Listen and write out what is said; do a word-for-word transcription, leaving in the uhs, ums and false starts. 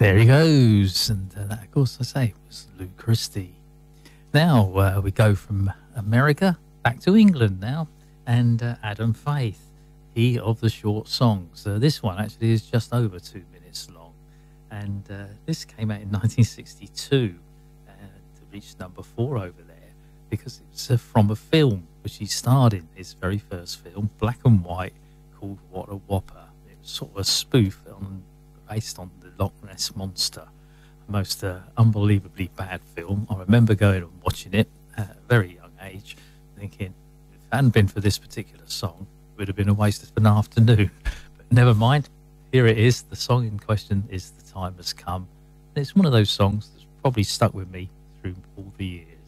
There he goes. And uh, that, of course, I say, was Lou Christie. Now uh, we go from America back to England now. And uh, Adam Faith, he of the short songs. Uh, this one actually is just over two minutes long. And uh, this came out in nineteen sixty-two uh, to reach number four over there because it was uh, from a film which he starred in, his very first film, black and white, called What a Whopper. It was sort of a spoof on, based on the Loch Ness Monster, a most uh, unbelievably bad film. I remember going and watching it at a very young age, thinking, if it hadn't been for this particular song, it would have been a waste of an afternoon. But never mind, here it is. The song in question is The Time Has Come. And it's one of those songs that's probably stuck with me through all the years.